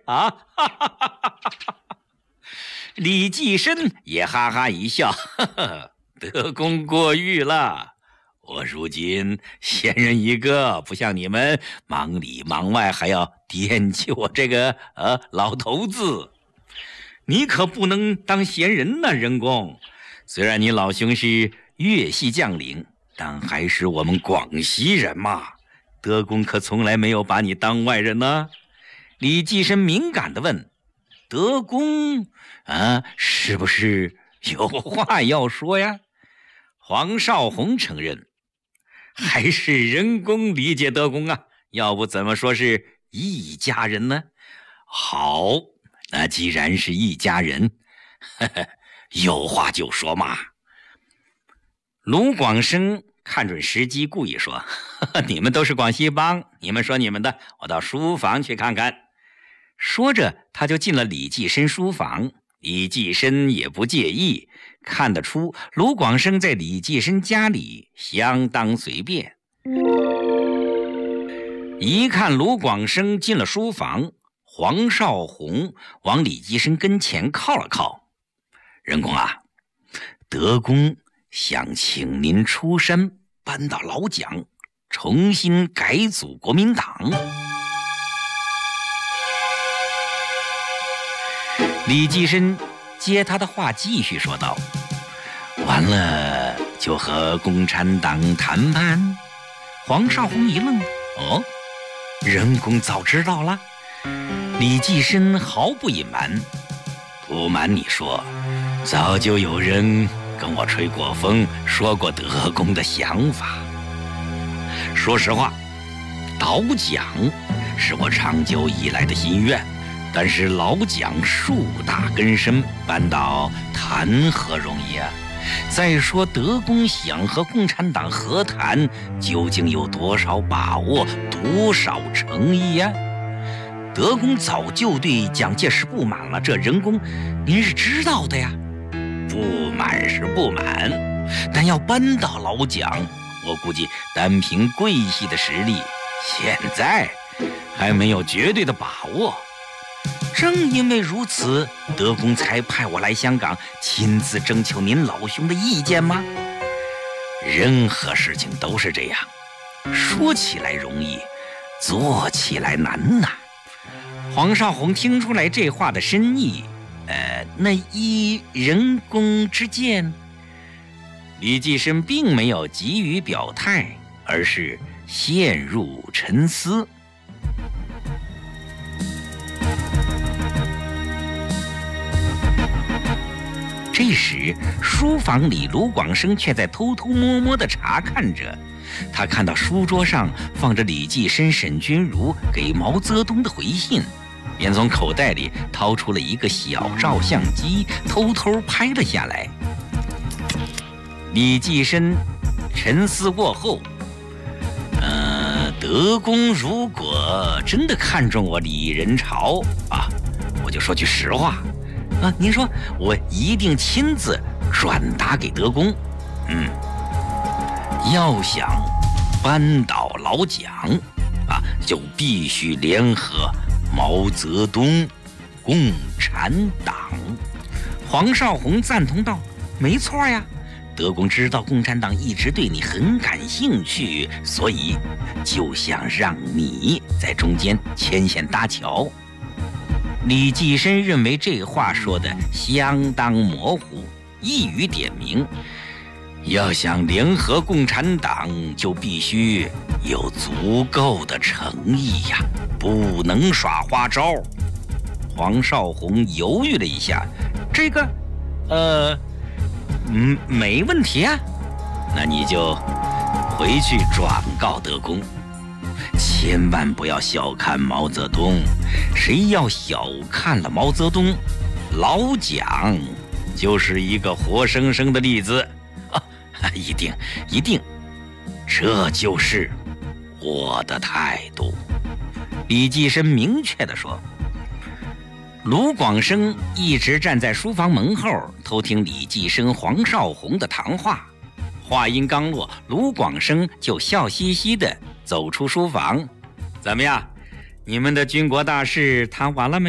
啊！哈哈哈哈哈！李济深也哈哈一笑，呵呵，德公过誉了。我如今闲人一个，不像你们忙里忙外还要惦记我这个老头子。你可不能当闲人呐，仁公。虽然你老兄是粤系将领，但还是我们广西人嘛。德公可从来没有把你当外人呢。李济深敏感地问：德公是不是有话要说呀？黄绍竑承认，还是仁公理解德公啊，要不怎么说是一家人呢？好，那既然是一家人，呵呵，有话就说嘛。卢广生看准时机，故意说：呵呵，你们都是广西帮，你们说你们的，我到书房去看看。说着，他就进了李济深书房。李济深也不介意，看得出卢广生在李济深家里相当随便。一看卢广生进了书房，黄绍竑往李济深跟前靠了靠：仁公啊，德公想请您出山搬到老蒋，重新改组国民党。李济深接他的话继续说道：完了就和共产党谈判？黄绍竑一愣：哦，仁公早知道了？李济深毫不隐瞒：不瞒你说，早就有人跟我吹过风，说过德公的想法。说实话，倒蒋是我长久以来的心愿，但是老蒋树大根深，搬到谈何容易啊！再说德公想和共产党和谈，究竟有多少把握，多少诚意呀？德公早就对蒋介石不满了，这仁公您是知道的呀。不满是不满，但要搬到老蒋，我估计单凭桂系的实力，现在还没有绝对的把握。正因为如此，德公才派我来香港，亲自征求您老兄的意见吗？任何事情都是这样，说起来容易，做起来难呐。黄绍竑听出来这话的深意，那依仁公之见？李济深并没有急于表态，而是陷入沉思。这时，书房里卢广生却在偷偷摸摸地查看着。他看到书桌上放着李济深、沈钧儒给毛泽东的回信，便从口袋里掏出了一个小照相机，偷偷拍了下来。李济深沉思过后，德公如果真的看中我李仁潮啊，我就说句实话啊，您说我一定亲自转达给德公。要想扳倒老蒋啊，就必须联合毛泽东、共产党。黄绍竑赞同道：没错呀，德公知道共产党一直对你很感兴趣，所以就想让你在中间牵线搭桥。李济深认为这话说的相当模糊，一语点明，要想联合共产党，就必须有足够的诚意呀，不能耍花招。黄绍竑犹豫了一下，这个没问题啊，那你就回去转告德公，千万不要小看毛泽东，谁要小看了毛泽东，老蒋就是一个活生生的例子啊！一定，这就是我的态度。李济深明确地说。卢广生一直站在书房门后偷听李济深、黄绍竑的谈话。话音刚落，卢广生就笑嘻嘻地走出书房。怎么样，你们的军国大事谈完了没？